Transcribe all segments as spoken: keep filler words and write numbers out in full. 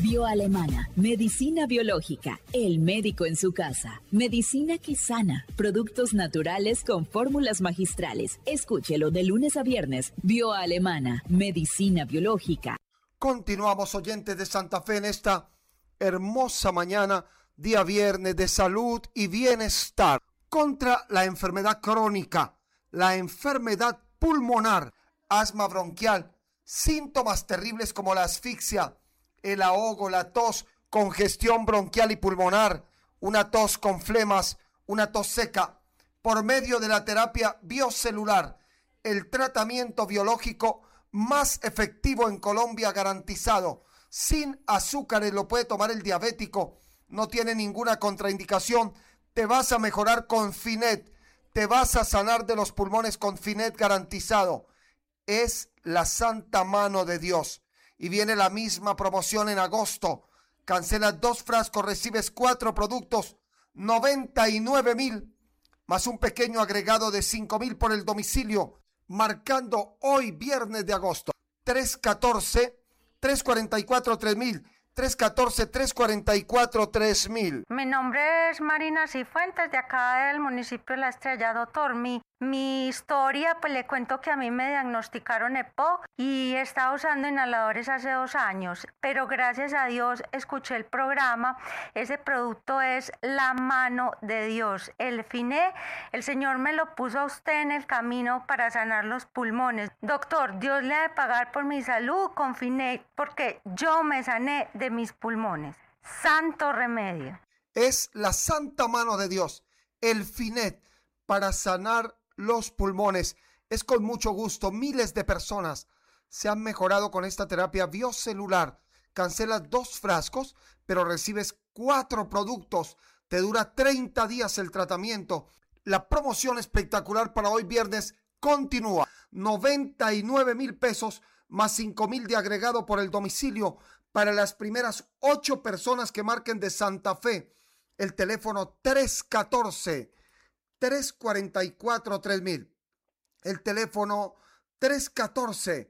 Bioalemana, medicina biológica, el médico en su casa, medicina que sana, productos naturales con fórmulas magistrales. Escúchelo de lunes a viernes. Bioalemana, medicina biológica. Continuamos, oyentes de Santa Fe, en esta hermosa mañana, día viernes de salud y bienestar, contra la enfermedad crónica, la enfermedad pulmonar, asma bronquial, síntomas terribles como la asfixia, el ahogo, la tos, congestión bronquial y pulmonar, una tos con flemas, una tos seca. Por medio de la terapia biocelular, el tratamiento biológico más efectivo en Colombia, garantizado, sin azúcares, lo puede tomar el diabético, no tiene ninguna contraindicación. Te vas a mejorar con Finet, te vas a sanar de los pulmones con Finet garantizado. Es la santa mano de Dios. Y viene la misma promoción en agosto. Cancelas dos frascos, recibes cuatro productos, noventa y nueve mil, más un pequeño agregado de cinco mil por el domicilio, marcando hoy viernes de agosto. tres uno cuatro, tres cuatro cuatro, tres mil, tres uno cuatro, tres cuatro cuatro, tres mil. Mi nombre es Marina Cifuentes, de acá del municipio de La Estrella, doctor. Mi, mi historia, pues le cuento que a mí me diagnosticaron EPOC y estaba usando inhaladores hace dos años, pero gracias a Dios escuché el programa. Ese producto es la mano de Dios, el Finé. El Señor me lo puso a usted en el camino para sanar los pulmones. Doctor, Dios le ha de pagar por mi salud con Finé, porque yo me sané de mis pulmones. Santo remedio. Es la santa mano de Dios, el Finet, para sanar los pulmones. Es con mucho gusto. Miles de personas se han mejorado con esta terapia biocelular. Cancelas dos frascos, pero recibes cuatro productos. Te dura treinta días el tratamiento. La promoción espectacular para hoy viernes continúa. noventa y nueve mil pesos más cinco mil de agregado por el domicilio para las primeras ocho personas que marquen de Santa Fe. El teléfono tres uno cuatro, tres cuatro cuatro, tres mil. El teléfono tres uno cuatro,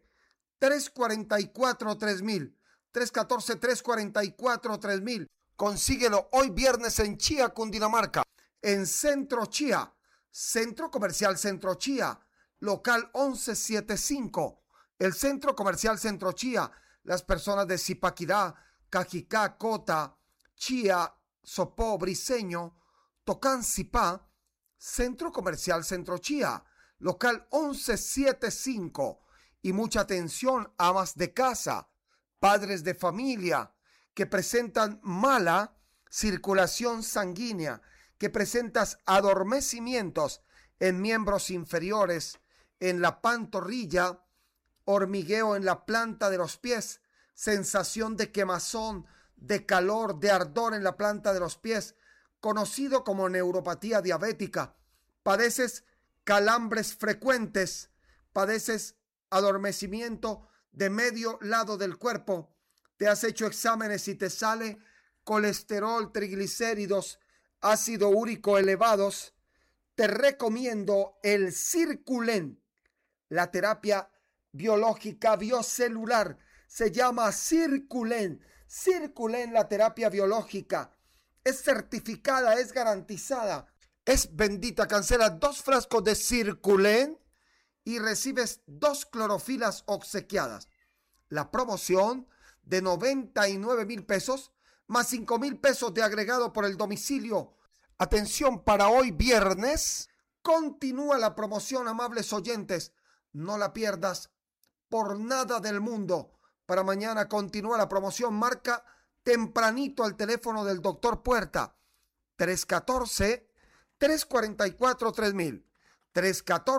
tres cuatro cuatro, tres mil. tres uno cuatro, tres cuatro cuatro, tres mil. Consíguelo hoy viernes en Chía, Cundinamarca. En Centro Chía, Centro Comercial Centro Chía, local once setenta y cinco. El Centro Comercial Centro Chía. Las personas de Zipaquirá, Cajicá, Cota, Chía, Sopó, Briceño, Tocancipá, Centro Comercial Centro Chía, local once setenta y cinco. Y mucha atención, amas de casa, padres de familia que presentan mala circulación sanguínea, que presentas adormecimientos en miembros inferiores, en la pantorrilla, hormigueo en la planta de los pies, sensación de quemazón, de calor, de ardor en la planta de los pies, conocido como neuropatía diabética. Padeces calambres frecuentes, padeces adormecimiento de medio lado del cuerpo. Te has hecho exámenes y te sale colesterol, triglicéridos, ácido úrico elevados. Te recomiendo el Circulen, la terapia biológica biocelular. Se llama Circulen. Circulen, la terapia biológica. Es certificada, es garantizada, es bendita. Cancela dos frascos de Circulen y recibes dos clorofilas obsequiadas. La promoción de noventa y nueve mil pesos más cinco mil pesos de agregado por el domicilio. Atención, para hoy viernes continúa la promoción, amables oyentes. No la pierdas por nada del mundo. Para mañana continúa la promoción. Marca tempranito al teléfono del doctor Puerta. tres uno cuatro, tres cuatro cuatro, tres mil. tres uno cuatro,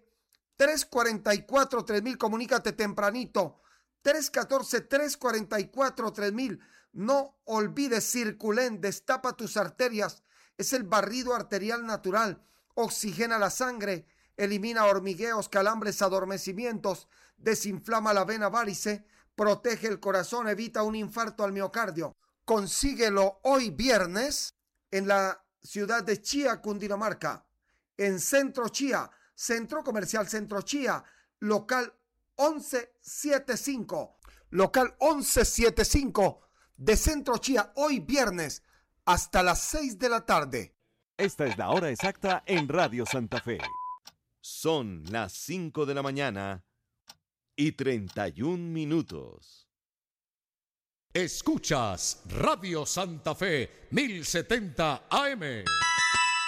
tres cuatro cuatro, tres mil. Comunícate tempranito. tres uno cuatro, tres cuatro cuatro, tres mil. No olvides Circulen. Destapa tus arterias. Es el barrido arterial natural. Oxigena la sangre. Elimina hormigueos, calambres, adormecimientos, desinflama la vena varice, protege el corazón, evita un infarto al miocardio. Consíguelo hoy viernes en la ciudad de Chía, Cundinamarca, en Centro Chía, Centro Comercial Centro Chía, local once setenta y cinco. Local once setenta y cinco. de Centro Chía hoy viernes hasta las seis de la tarde. Esta es la hora exacta en Radio Santa Fe. Son las cinco de la mañana y treinta y un minutos. Escuchas Radio Santa Fe mil setenta A M.